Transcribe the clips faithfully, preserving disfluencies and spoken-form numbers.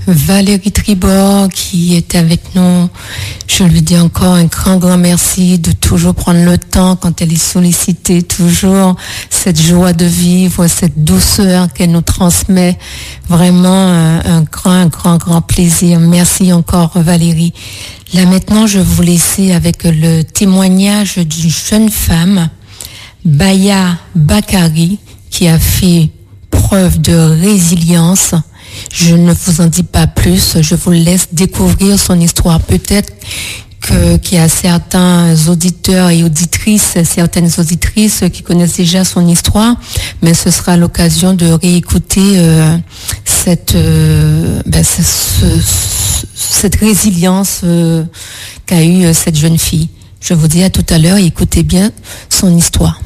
Valérie Tribord qui était avec nous. Je lui dis encore un grand, grand merci de toujours prendre le temps quand elle est sollicitée, toujours cette joie de vivre, cette douceur qu'elle nous transmet. Vraiment un, un grand, un grand, grand plaisir. Merci encore Valérie. Là maintenant, je vais vous laisser avec le témoignage d'une jeune femme, Baya Bakari, qui a fait preuve de résilience. Je ne vous en dis pas plus, je vous laisse découvrir son histoire. Peut-être que, qu'il y a certains auditeurs et auditrices, certaines auditrices qui connaissent déjà son histoire, mais ce sera l'occasion de réécouter euh, cette, euh, ben, ce, ce, cette résilience euh, qu'a eue cette jeune fille. Je vous dis à tout à l'heure et écoutez bien son histoire.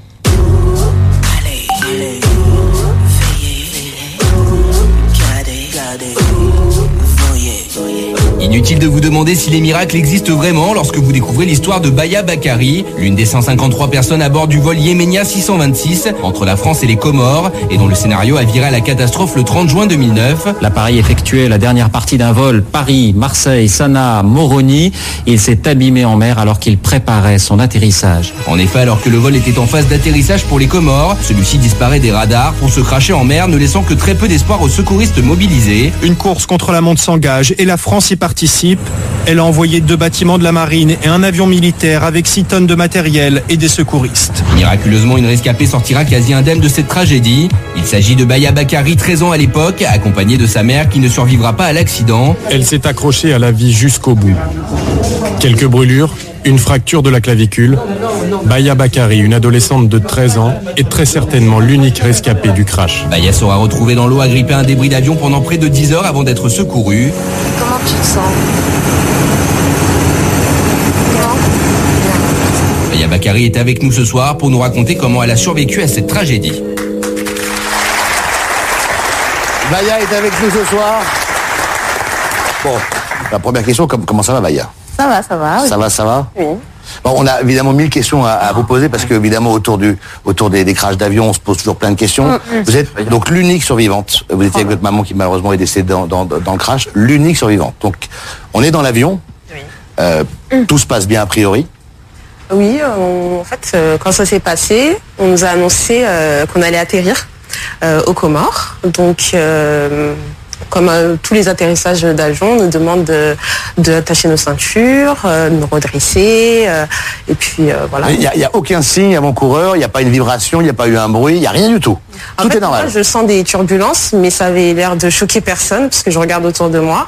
Inutile de vous demander si les miracles existent vraiment lorsque vous découvrez l'histoire de Baya Bakari, l'une des cent cinquante-trois personnes à bord du vol Yéménia six cent vingt-six entre la France et les Comores, et dont le scénario a viré à la catastrophe le trente juin deux mille neuf. L'appareil effectuait la dernière partie d'un vol Paris-Marseille, Sanaa, Moroni. Il s'est abîmé en mer alors qu'il préparait son atterrissage. En effet, alors que le vol était en phase d'atterrissage pour les Comores, celui-ci disparaît des radars pour se cracher en mer, ne laissant que très peu d'espoir aux secouristes mobilisés. Une course contre la montre s'engage et la France y participe. Elle a envoyé deux bâtiments de la marine et un avion militaire avec six tonnes de matériel et des secouristes. Miraculeusement, une rescapée sortira quasi indemne de cette tragédie. Il s'agit de Baya Bakari, treize ans à l'époque, accompagnée de sa mère qui ne survivra pas à l'accident. Elle s'est accrochée à la vie jusqu'au bout. Quelques brûlures, une fracture de la clavicule. Baya Bakari, une adolescente de treize ans, est très certainement l'unique rescapée du crash. Baya sera retrouvée dans l'eau agrippée à un débris d'avion pendant près de dix heures avant d'être secourue. Comment tu te sens? Baya Bakari est avec nous ce soir pour nous raconter comment elle a survécu à cette tragédie. Baya est avec nous ce soir. Bon, la première question, comment ça va Baya? Ça va, ça va. Oui. Ça va, ça va? Oui. Bon, on a évidemment mille questions à, à vous poser parce que évidemment autour du autour des, des crashs d'avion, on se pose toujours plein de questions. Mmh, mmh. Vous êtes donc l'unique survivante. Vous étiez avec votre maman qui malheureusement est décédée dans, dans, dans le crash. L'unique survivante. Donc, on est dans l'avion. Oui. Euh, mmh. Tout se passe bien a priori. Oui, on, en fait, euh, quand ça s'est passé, on nous a annoncé euh, qu'on allait atterrir euh, aux Comores. Donc, euh, comme euh, tous les atterrissages d'avion, on nous demande de, de attacher nos ceintures, euh, de nous redresser, euh, et puis euh, voilà. Il n'y a, a aucun signe avant-coureur, il n'y a pas une vibration, il n'y a pas eu un bruit, il n'y a rien du tout. En tout fait, est normal. Moi, je sens des turbulences, mais ça avait l'air de choquer personne, parce que je regarde autour de moi.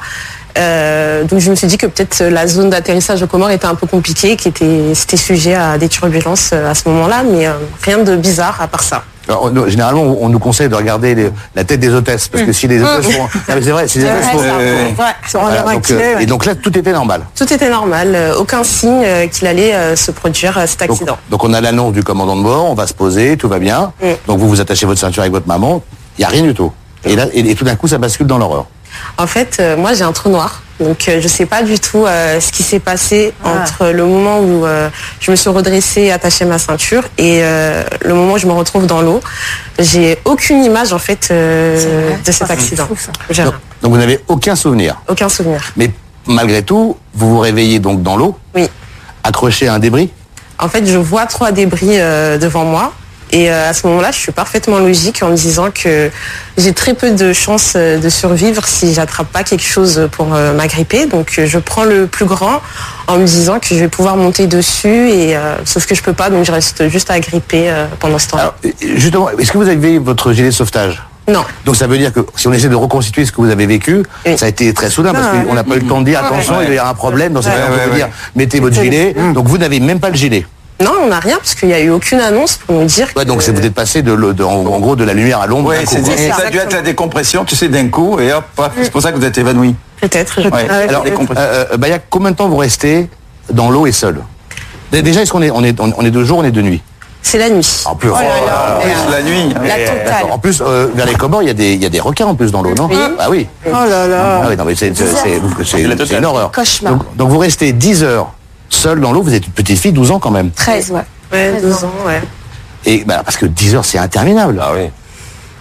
Euh, donc je me suis dit que peut-être la zone d'atterrissage aux Comores était un peu compliquée, qui était, c'était sujet à des turbulences à ce moment-là, mais euh, rien de bizarre à part ça. Alors, on, généralement, on nous conseille de regarder les, la tête des hôtesses, parce que si les hôtesses sont... Non, mais c'est vrai, si les hôtesses sont... Euh, voilà, donc, euh, et donc là, tout était normal. Tout était normal, euh, aucun signe euh, qu'il allait euh, se produire euh, cet accident. Donc, donc on a l'annonce du commandant de bord, on va se poser, tout va bien. Mm. Donc vous vous attachez votre ceinture avec votre maman, il n'y a rien du tout. Et là, et, et tout d'un coup, ça bascule dans l'horreur. En fait, euh, moi j'ai un trou noir, donc euh, je sais pas du tout euh, ce qui s'est passé ah. entre le moment où euh, je me suis redressée, attaché ma ceinture, et euh, le moment où je me retrouve dans l'eau. J'ai aucune image en fait euh, de cet accident. Fou, donc, donc vous n'avez aucun souvenir. Aucun souvenir. Mais malgré tout, vous vous réveillez donc dans l'eau. Oui. Accroché à un débris. En fait, je vois trois débris euh, devant moi. Et euh, à ce moment-là, je suis parfaitement logique en me disant que j'ai très peu de chances euh, de survivre si j'attrape pas quelque chose pour euh, m'agripper. Donc euh, je prends le plus grand en me disant que je vais pouvoir monter dessus, et euh, sauf que je peux pas, donc je reste juste agrippée euh, pendant ce temps-là. Alors, justement, est-ce que vous avez votre gilet de sauvetage? Non. Donc ça veut dire que si on essaie de reconstituer ce que vous avez vécu, oui. Ça a été très soudain parce qu'on n'a pas eu le temps de dire attention, ouais, il y a un problème. Donc c'est ouais, ouais, ouais. dire mettez votre gilet. Mmh. Donc vous n'avez même pas le gilet. Non, on n'a rien parce qu'il n'y a eu aucune annonce pour nous dire. Ouais, que... donc c'est vous êtes passé de, de en, en gros de la lumière à l'ombre. Oui, c'est ça. Ça a dû être la décompression, tu sais, d'un coup, et hop, hop mmh. C'est pour ça que vous êtes évanoui. Peut-être. Ouais. Ah, alors, euh, Baya, combien de temps vous restez dans l'eau et seul? Déjà, est-ce qu'on est on est on est de jour, on est de nuit? C'est la nuit. En plus, oh là là, oh, la nuit. La totale. En plus, euh, vers les Comores, il y a des il y a des requins en plus dans l'eau, non? Oui. Ah oui. Oh là là. Ah oui, non mais c'est c'est c'est, c'est une horreur. Cauchemar. Donc, donc vous restez dix heures seul dans l'eau. Vous êtes une petite fille, douze ans quand même. treize, ouais. Ouais, douze ans, ouais. Et bah, parce que dix heures, c'est interminable. Ah oui.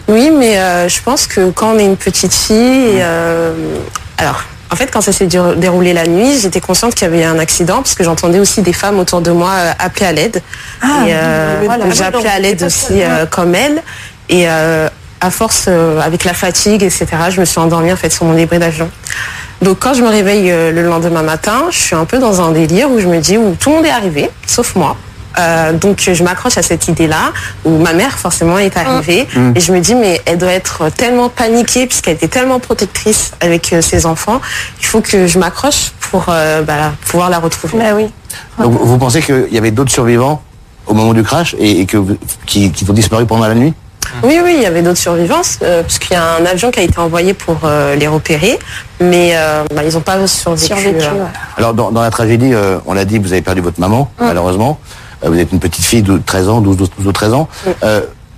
Oui, mais euh, je pense que quand on est une petite fille, euh, alors en fait quand ça s'est déroulé la nuit, j'étais consciente qu'il y avait un accident parce que j'entendais aussi des femmes autour de moi euh, appeler à l'aide. Ah, et euh, voilà, j'ai appelé à l'aide aussi euh, comme elle. Et euh, à force, euh, avec la fatigue, et cetera, je me suis endormie en fait sur mon débris d'avion. Donc quand je me réveille euh, le lendemain matin, je suis un peu dans un délire où je me dis où tout le monde est arrivé, sauf moi. Euh, donc je m'accroche à cette idée-là où ma mère forcément est arrivée mmh. et je me dis mais elle doit être tellement paniquée puisqu'elle était tellement protectrice avec euh, ses enfants, il faut que je m'accroche pour euh, bah, pouvoir la retrouver. Bah oui. Donc, vous pensez qu'il y avait d'autres survivants au moment du crash et, et que qui, qui ont disparu pendant la nuit? Oui, oui, il y avait d'autres survivances, euh, puisqu'il y a un avion qui a été envoyé pour euh, les repérer, mais euh, bah, ils n'ont pas survécu. survécu euh. ouais. Alors dans, dans la tragédie, euh, on l'a dit, vous avez perdu votre maman, mmh. malheureusement. Vous êtes une petite fille de treize ans, douze ou treize ans. Euh,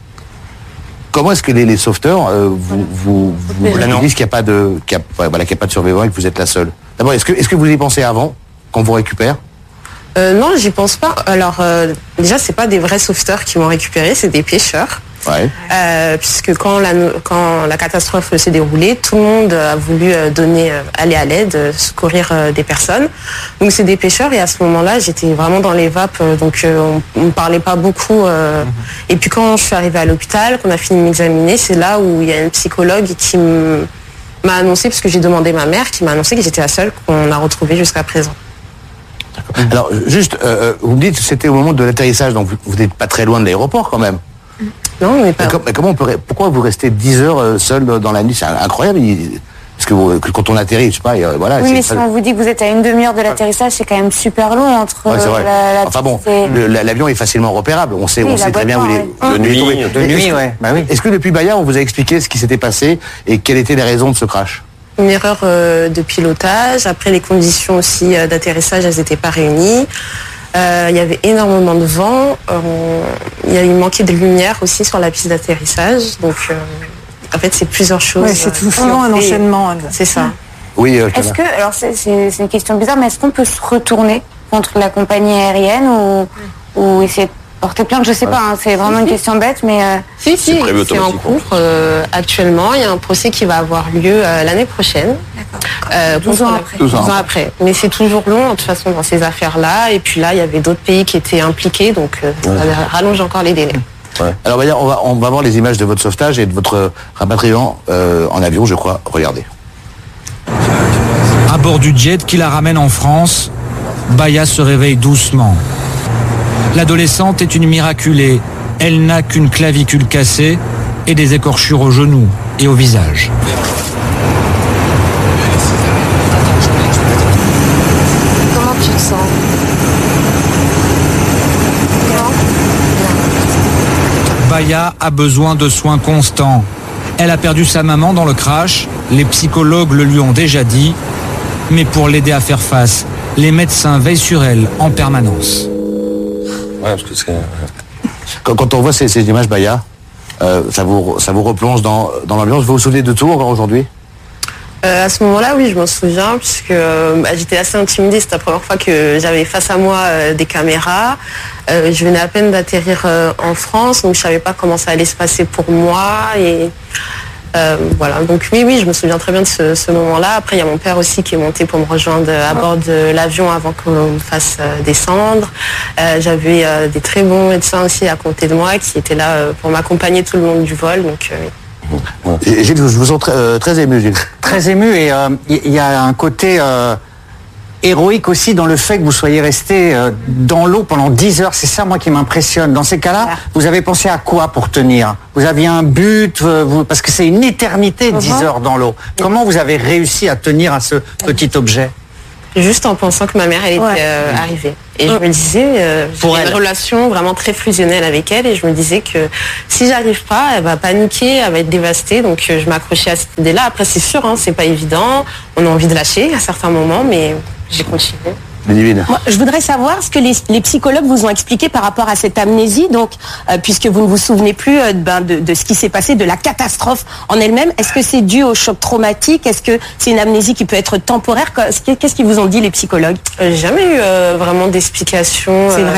comment est-ce que les, les sauveteurs euh, vous, vous, vous, vous disent qu'il n'y a pas de, qu'il y a, voilà, qu'il n'y a pas de survivants et que vous êtes la seule? D'abord, est-ce que, est-ce que vous y pensez avant, qu'on vous récupère? euh, Non, j'y pense pas. Alors, euh, déjà, c'est pas des vrais sauveteurs qui m'ont récupéré, c'est des pêcheurs. Ouais. Euh, puisque quand la, quand la catastrophe s'est déroulée, tout le monde a voulu donner, aller à l'aide, secourir des personnes. Donc c'est des pêcheurs et à ce moment-là, j'étais vraiment dans les vapes, donc on ne parlait pas beaucoup. Euh, mm-hmm. Et puis quand je suis arrivée à l'hôpital, qu'on a fini de m'examiner, c'est là où il y a une psychologue qui m'a annoncé, parce que j'ai demandé ma mère, qui m'a annoncé que j'étais la seule qu'on a retrouvée jusqu'à présent. D'accord. Alors juste, euh, vous me dites que c'était au moment de l'atterrissage, donc vous n'êtes pas très loin de l'aéroport quand même. Non, mais pas. Mais, com- mais comment on peut, pourquoi vous restez dix heures euh, seul dans la nuit? C'est incroyable. Il, parce que, vous, que quand on atterrit, je sais pas, euh, voilà. Oui, mais si on vous dit que vous êtes à une demi-heure de l'atterrissage, c'est quand même super long entre. Ouais, c'est vrai. La, la enfin bon, le, la, l'avion est facilement repérable. On sait, oui, on sait très bien où il est. De nuit, de nuit, ouais. Bah oui. Est-ce que depuis Bahia, on vous a expliqué ce qui s'était passé et quelles étaient les raisons de ce crash? Une erreur euh, de pilotage. Après, les conditions aussi euh, d'atterrissage, elles n'étaient pas réunies. Euh, il y avait énormément de vent. Euh, il y a eu manqué de lumière aussi sur la piste d'atterrissage. Donc, euh, en fait, c'est plusieurs choses. Ouais, c'est tout vraiment un enchaînement. C'est ça. Oui. Euh, est-ce que, alors c'est, c'est, c'est une question bizarre, mais est-ce qu'on peut se retourner contre la compagnie aérienne ou, ou essayer de porter plainte? Je sais ouais. pas. Hein, c'est vraiment une question bête, mais euh... si, si, c'est, c'est en cours euh, actuellement. Il y a un procès qui va avoir lieu euh, l'année prochaine. Euh, douze ans après. douze ans après. Mais c'est toujours long, de toute façon, dans ces affaires-là. Et puis là, il y avait d'autres pays qui étaient impliqués, donc euh, ouais. ça rallonge encore les délais. Ouais. Alors, on va, on va voir les images de votre sauvetage et de votre rapatriement euh, en avion, je crois. Regardez. À bord du jet qui la ramène en France, Bahia se réveille doucement. L'adolescente est une miraculée. Elle n'a qu'une clavicule cassée et des écorchures aux genoux et au visage. Comment tu te sens? Bahia a besoin de soins constants. Elle a perdu sa maman dans le crash. Les psychologues le lui ont déjà dit. Mais pour l'aider à faire face, les médecins veillent sur elle en permanence. Ouais, parce que c'est... Quand, quand on voit ces, ces images, Bahia, euh, ça, vous, ça vous replonge dans, dans l'ambiance. Vous vous souvenez de tout encore aujourd'hui? euh, À ce moment-là, oui, je m'en souviens, puisque bah, j'étais assez intimidée. C'était la première fois que j'avais face à moi euh, des caméras. Euh, je venais à peine d'atterrir euh, en France, donc je savais pas comment ça allait se passer pour moi. Et euh, voilà, donc oui, oui, je me souviens très bien de ce, ce moment-là. Après, il y a mon père aussi qui est monté pour me rejoindre à bord de l'avion avant qu'on me fasse euh, descendre. Euh, j'avais euh, des très bons médecins aussi à côté de moi qui étaient là euh, pour m'accompagner tout le long du vol. Donc, euh, Et, Gilles, je vous sens très, euh, très ému, Gilles. Très ému, et il euh, y, y a un côté euh, héroïque aussi dans le fait que vous soyez resté euh, dans l'eau pendant dix heures. C'est ça, moi, qui m'impressionne. Dans ces cas-là, vous avez pensé à quoi pour tenir? Vous aviez un but, euh, vous, parce que c'est une éternité, dix uh-huh. heures dans l'eau. Comment vous avez réussi à tenir à ce petit objet? Juste en pensant que ma mère, elle était ouais. euh, arrivée. Et je me disais, euh, j'avais une relation vraiment très fusionnelle avec elle, et je me disais que si j'arrive pas, elle va paniquer, elle va être dévastée. Donc euh, je m'accrochais à cette idée-là. Après, c'est sûr, hein, c'est pas évident. On a envie de lâcher à certains moments, mais j'ai continué. Moi, je voudrais savoir ce que les, les psychologues vous ont expliqué par rapport à cette amnésie, donc euh, puisque vous ne vous souvenez plus euh, ben, de, de ce qui s'est passé, de la catastrophe en elle-même. Est-ce que c'est dû au choc traumatique? Est-ce que c'est une amnésie qui peut être temporaire? Qu'est-ce qu'ils vous ont dit les psychologues? euh, J'ai jamais eu euh, vraiment d'explication. C'est euh, vrai.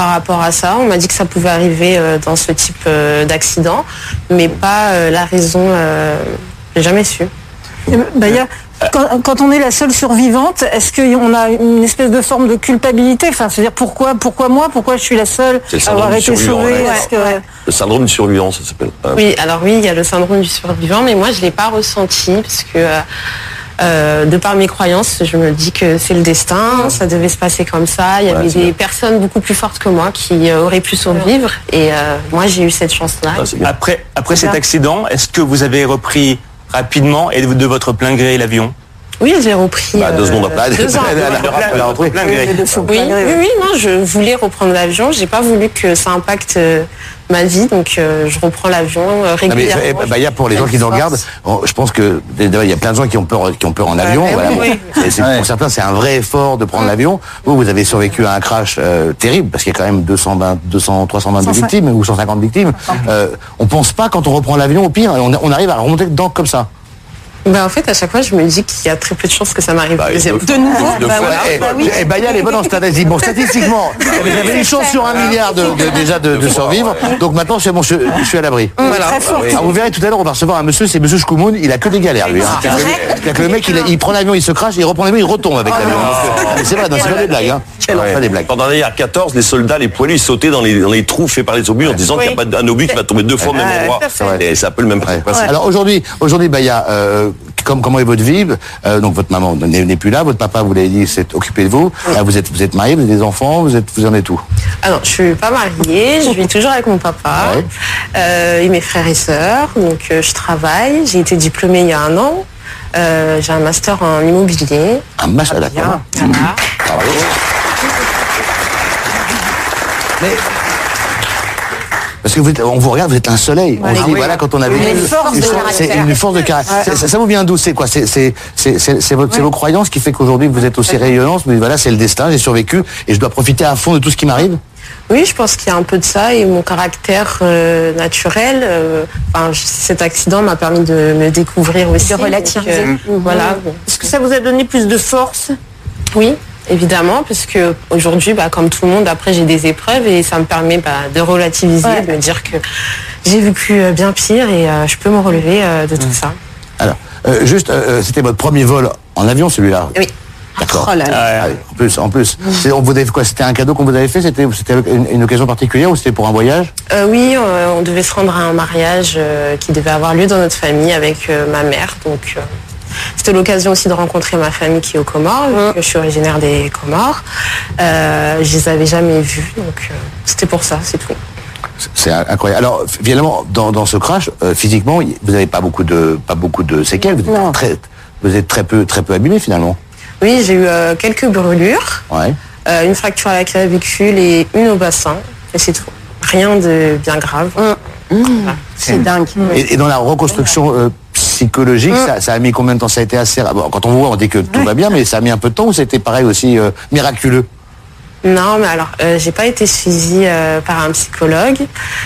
par rapport à ça. On m'a dit que ça pouvait arriver euh, dans ce type euh, d'accident, mais pas euh, la raison. Euh, j'ai jamais su. D'ailleurs, quand, quand on est la seule survivante, est-ce qu'on a une espèce de forme de culpabilité? Enfin, c'est-à-dire pourquoi, pourquoi moi, pourquoi je suis la seule à avoir été sauvée? Que... Le syndrome du survivant, ça s'appelle. Euh... Oui, alors oui, il y a le syndrome du survivant, mais moi je l'ai pas ressenti parce que euh, euh, de par mes croyances, je me dis que c'est le destin, ça devait se passer comme ça. Il y avait ouais, des bien. personnes beaucoup plus fortes que moi qui euh, auraient pu survivre, et euh, moi j'ai eu cette chance-là. Ah, après, après cet accident, est-ce que vous avez repris rapidement et de votre plein gré l'avion? Oui, j'ai repris. Bah, deux secondes après. Deux ans. Oui, oui, oui, non, je voulais reprendre l'avion. J'ai pas voulu que ça impacte euh, ma vie, donc euh, je reprends l'avion euh, régulièrement. Non, mais, bah, y a pour les gens qui nous regardent, je pense que il y a plein de gens qui ont peur, qui ont peur en avion. Ouais, voilà. oui, oui. C'est, ouais. Pour certains, c'est un vrai effort de prendre ouais. l'avion. Vous, vous avez survécu à un crash euh, terrible, parce qu'il y a quand même deux cent vingt, deux cents, trois cent vingt victimes ou cent cinquante victimes. Euh, on pense pas quand on reprend l'avion, au pire, on, on arrive à remonter dedans comme ça. Bah en fait, à chaque fois, je me dis qu'il y a très peu de chances que ça m'arrive. Bah, de, de nouveau. De bah, voilà. Et, bah, oui. et Baya, elle est bonne en statistique. Bon, statistiquement, j'avais une chance sur un milliard de, de, déjà de, de survivre. Donc maintenant, c'est bon, je, je suis à l'abri. Voilà. Alors, vous verrez tout à l'heure, on va recevoir un monsieur, c'est monsieur Schkoumoun. Il a que des galères, lui. Hein. C'est-à-dire que le mec, il, il prend l'avion, il se crache, il reprend l'avion, il retombe avec l'avion. C'est vrai, c'est pas des blagues. Hein. Ouais. Pas des blagues. Pendant l'année quatorze, les soldats, les poilus, ils sautaient dans les, dans les trous faits par les obus en disant oui. qu'il n'y a pas un obus qui va tomber deux fois au même endroit. Et c'est un peu le même principe. Alors aujourd'hui, aujourd'hui, Baya, Comme, comment est votre vie euh, Donc votre maman n'est plus là, votre papa, vous l'avez dit, s'est occupé de vous. Oui. Là, vous êtes, vous êtes marié, vous avez des enfants, vous êtes, vous en êtes où? Ah non, je suis pas mariée, je vis toujours avec mon papa ouais. euh, et mes frères et sœurs. Donc euh, je travaille, j'ai été diplômée il y a un an. Euh, j'ai un master en immobilier. Un master, d'accord. Voilà. Bravo. Mais parce que vous êtes, on vous regarde, vous êtes un soleil. Ouais, on se dit, oui. voilà, quand on avait une, une force de c'est une force de caractère. Ouais. Ça, ça vous vient d'où? C'est quoi? C'est c'est c'est c'est votre, ouais. vos croyances qui fait qu'aujourd'hui vous êtes aussi rayonnante. Mais voilà, c'est le destin. J'ai survécu et je dois profiter à fond de tout ce qui m'arrive. Oui, je pense qu'il y a un peu de ça et mon caractère euh, naturel. Euh, enfin, cet accident m'a permis de me découvrir aussi. De relativiser. Euh, mmh. Voilà. Bon. Est-ce que ça vous a donné plus de force? Oui. Évidemment, parce que aujourd'hui, bah, comme tout le monde, après j'ai des épreuves et ça me permet bah, de relativiser, ouais. de me dire que j'ai vécu bien pire et euh, je peux me relever euh, de tout mmh. ça. Alors, euh, juste, euh, c'était votre premier vol en avion, celui-là? Oui. D'accord. Oh là là. Ah, en plus, en plus, mmh. on vous avez quoi? C'était un cadeau qu'on vous avait fait? C'était, c'était une, une occasion particulière ou c'était pour un voyage? euh, Oui, euh, on devait se rendre à un mariage euh, qui devait avoir lieu dans notre famille avec euh, ma mère, donc. Euh, C'était l'occasion aussi de rencontrer ma famille qui est aux Comores, mmh. je suis originaire des Comores. Euh, je les avais jamais vus, donc euh, c'était pour ça, c'est tout. C'est incroyable. Alors, finalement, dans, dans ce crash, euh, physiquement, vous n'avez pas beaucoup de pas beaucoup de séquelles. Vous êtes très, vous êtes très peu très peu abîmé finalement. Oui, j'ai eu euh, quelques brûlures, ouais. euh, une fracture à la clavicule et une au bassin, et c'est tout. Rien de bien grave. Mmh. Mmh. Voilà. C'est mmh. dingue. Et, et dans la reconstruction euh, psychologique, mmh. ça, ça a mis combien de temps? Ça a été assez... Bon, quand on vous voit, on dit que tout ouais. va bien, mais ça a mis un peu de temps ou c'était pareil aussi euh, miraculeux? Non, mais alors, euh, j'ai pas été suivie euh, par un psychologue.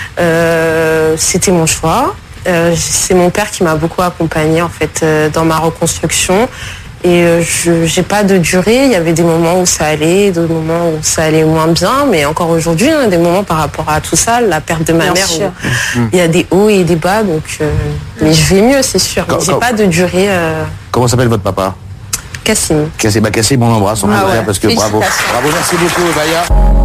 Euh, c'était mon choix. Euh, c'est mon père qui m'a beaucoup accompagnée en fait euh, dans ma reconstruction. Et euh, je j'ai pas de durée. Il y avait des moments où ça allait, d'autres moments où ça allait moins bien. Mais encore aujourd'hui, hein, des moments par rapport à tout ça, la perte de ma bien mère, où il y a des hauts et des bas. Donc, euh, mais je vais mieux, c'est sûr. Quand, j'ai quand... pas de durée. Euh... Comment s'appelle votre papa? Cassim. Cassim, bah Cassim, on l'embrasse, on ah ouais. parce que bravo. Bravo, merci beaucoup, Baya.